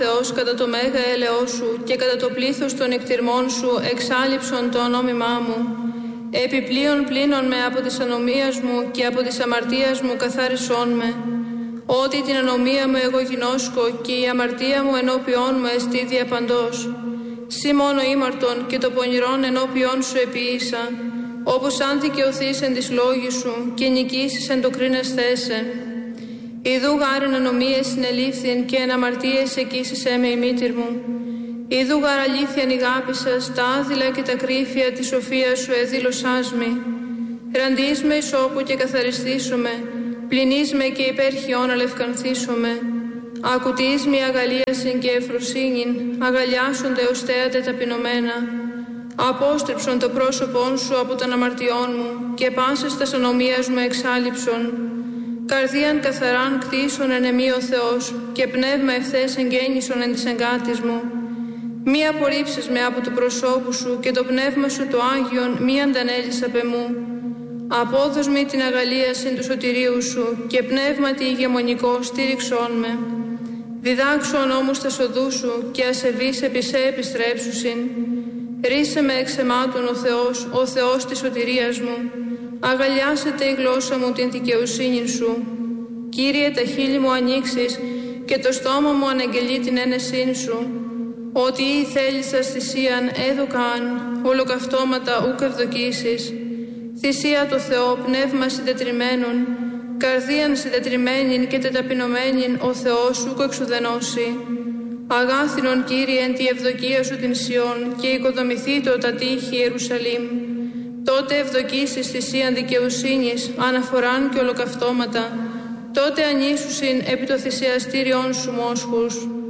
Θεός, κατά το μέγα έλεος σου και κατά το πλήθος των εκτιρμών σου εξάλειψον το ονόμημά μου. Επιπλέον πλύνον με από της ανομίας μου και από της αμαρτίας μου καθάρισόν με. Ότι την ανομία μου εγώ γινώσκω και η αμαρτία μου ενώπιόν μου εστί διαπαντός. Συ μόνο ήμαρτον και το πονηρόν ενώπιόν σου επίησα, όπως αν δικαιωθείς εν της λόγης σου και νικήσεις εν το κρίνεσθέσαι. Ιδού γάρεν ανομίες συνελήφθην και εν αμαρτίες εκείσισέ με η μήτηρ μου. Ιδού γάρ αλήθειαν ηγάπησας τα άδειλα και τα κρύφια της σοφίας σου εδήλωσάς μη. Ραντείς με εις όπου και καθαριστήσομαι, πλυνείς με και υπέρχιον αλευκανθήσομαι. Ακουτείς με αγαλίασιν και ευφροσύνην, αγαλιάσονται ως θέατε ταπεινωμένα. Απόστρεψον το πρόσωπόν σου από των αμαρτιών μου και πάσες τας ανομίας μου εξάλειψον. Καρδίαν καθαράν κτίσον εν εμή ο Θεός και πνεύμα ευθές εγγέννησον εν της εγκάτης μου. Μη απορρίψεις με από του προσώπου σου και το πνεύμα σου το Άγιον μη αντανέλεις απ' εμού. Απόδος μη την αγαλίασιν του σωτηρίου σου και πνεύματι ηγεμονικό στήριξόν με. Διδάξον όμως τα σοδού σου και ασεβείς επί σε επιστρέψουσιν. Ρίσε με εξ αιμάτων ο Θεός της σωτηρίας μου. Αγαλιάσετε η γλώσσα μου την δικαιοσύνη σου. Κύριε, τα χείλη μου ανοίξεις και το στόμα μου αναγγελεί την ένεσήν σου. Ότι ή θέλησας θυσίαν έδωκαν, ολοκαυτώματα ούκ ευδοκίσεις. Θυσία το Θεό, πνεύμα συντετριμένον, καρδίαν συντετριμένην και τεταπεινωμένην ο Θεός ούκ εξουδενώσει. Αγάθινον Κύριε εν τη ευδοκία σου την Σιών και οικοδομηθήτω τα τείχη Ιερουσαλήμ. Τότε ευδοκίσεις θυσίαν δικαιοσύνης, αναφοράν και ολοκαυτώματα. Τότε ανήσουσιν επί το θυσιαστήριον σου μόσχους.